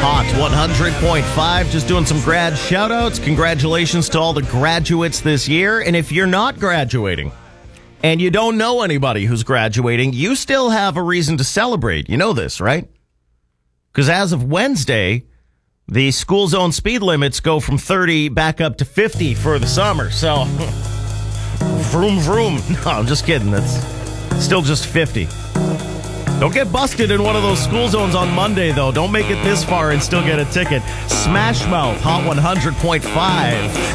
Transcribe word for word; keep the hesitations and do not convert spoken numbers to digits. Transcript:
Hot one hundred point five, just doing some grad shout-outs. Congratulations to all the graduates this year. And if you're not graduating and you don't know anybody who's graduating, you still have a reason to celebrate. You know this, right? Because as of Wednesday, the school zone speed limits go from thirty back up to fifty for the summer. So, vroom, vroom. No, I'm just kidding. That's still just fifty. Don't get busted in one of those school zones on Monday, though. Don't make it this far and still get a ticket. Smash Mouth, Hot one hundred point five.